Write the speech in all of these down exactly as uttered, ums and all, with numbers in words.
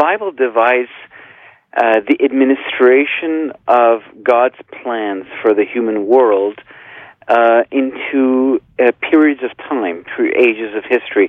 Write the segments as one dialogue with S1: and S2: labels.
S1: Bible divides uh, the administration of God's plans for the human world uh, into uh, periods of time, through ages of history.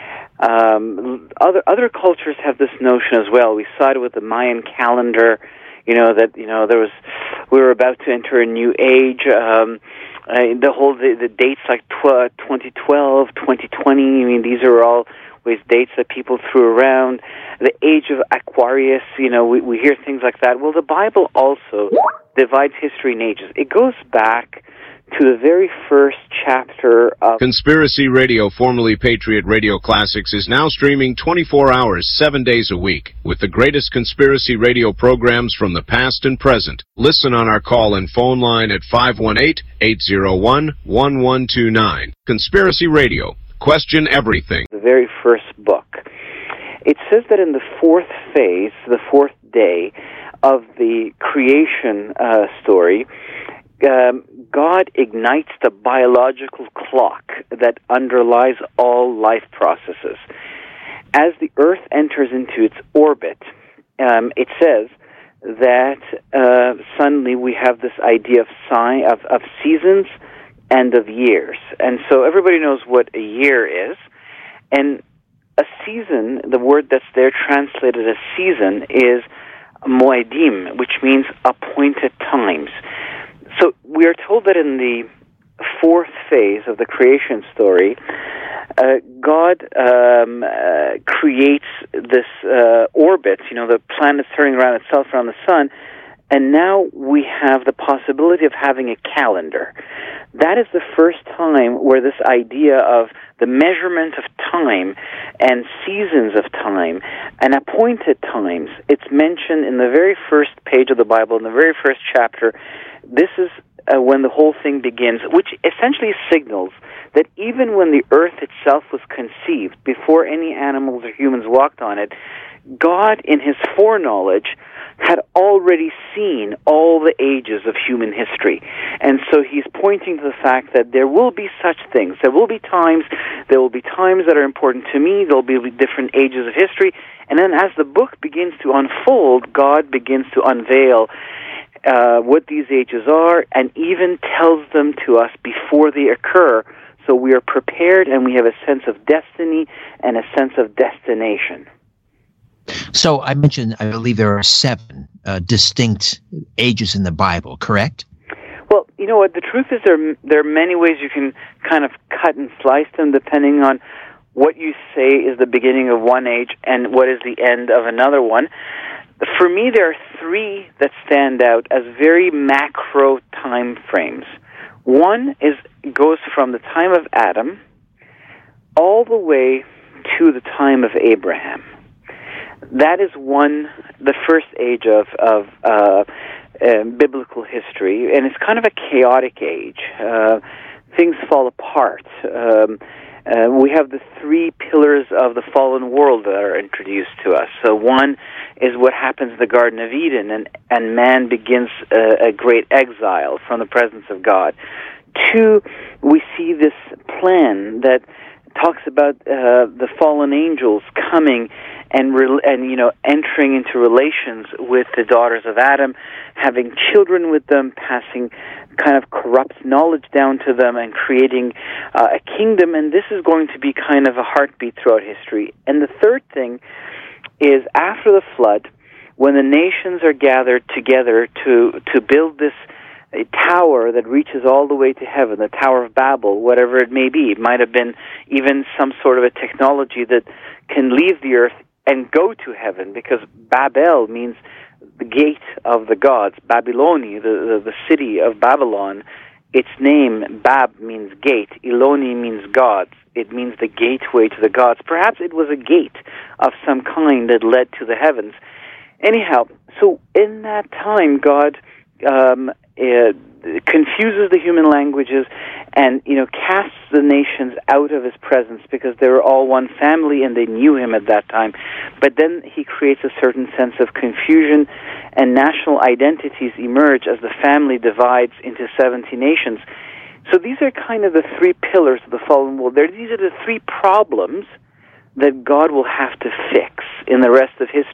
S1: Um, other other cultures have this notion as well. We saw it with the Mayan calendar. You know that you know there was we were about to enter a new age. Um, uh, the whole the, the dates like tw- twenty twelve, twenty twenty. I mean, these are all with dates that people threw around. The age of Aquarius. You know, we we hear things like that. Well, the Bible also divides history in ages. It goes back to the very first chapter of
S2: Conspiracy Radio, formerly Patriot Radio Classics, is now streaming twenty-four hours, seven days a week, with the greatest conspiracy radio programs from the past and present. Listen on our call and phone line at five one eight, eight zero one, one one two nine. Conspiracy Radio. Question everything.
S1: The very first book. It says that in the fourth phase, the fourth day of the creation uh, story, um, God ignites the biological clock that underlies all life processes. As the Earth enters into its orbit, um, it says that uh, suddenly we have this idea of, si- of, of seasons and of years. And so everybody knows what a year is. And a season, the word that's there translated as season, is moedim, which means appointed times. So we are told that in the fourth phase of the creation story, uh, God um, uh, creates this uh, orbit, you know, the planet's turning around itself around the sun, and now we have the possibility of having a calendar. That is the first time where this idea of the measurement of time and seasons of time and appointed times, it's mentioned in the very first page of the Bible, in the very first chapter. This is uh, when the whole thing begins, which essentially signals that even when the earth itself was conceived, before any animals or humans walked on it, God, in his foreknowledge, had already seen all the ages of human history. And so he's pointing to the fact that there will be such things. There will be times, there will be times that are important to me, there will be different ages of history, and then as the book begins to unfold, God begins to unveil uh, what these ages are, and even tells them to us before they occur, so we are prepared and we have a sense of destiny and a sense of destination.
S3: So I mentioned, I believe there are seven uh, distinct ages in the Bible, correct?
S1: Well, you know what, the truth is there, there are many ways you can kind of cut and slice them depending on what you say is the beginning of one age and what is the end of another one. For me, there are three that stand out as very macro time frames. One is goes from the time of Adam all the way to the time of Abraham. That is one, the first age of, of uh, uh, biblical history, and it's kind of a chaotic age. Uh, things fall apart. Um, uh, we have the three pillars of the fallen world that are introduced to us. So one is what happens in the Garden of Eden, and, and man begins a, a great exile from the presence of God. Two, we see this plan that talks about uh, the fallen angels coming and re- and you know entering into relations with the daughters of Adam, having children with them, passing kind of corrupt knowledge down to them, and creating uh, a kingdom. And this is going to be kind of a heartbeat throughout history. And the third thing is after the flood, when the nations are gathered together to to build this a tower that reaches all the way to heaven, the Tower of Babel, whatever it may be. It might have been even some sort of a technology that can leave the earth and go to heaven, because Babel means the gate of the gods. Babyloni, the, the, the city of Babylon, its name, Bab, means gate. Eloni means gods. It means the gateway to the gods. Perhaps it was a gate of some kind that led to the heavens. Anyhow, so in that time, God um, uh, confuses the human languages and, you know, casts the nations out of his presence, because they were all one family and they knew him at that time. But then he creates a certain sense of confusion, and national identities emerge as the family divides into seventy nations. So these are kind of the three pillars of the fallen world. These are the three problems that God will have to fix in the rest of his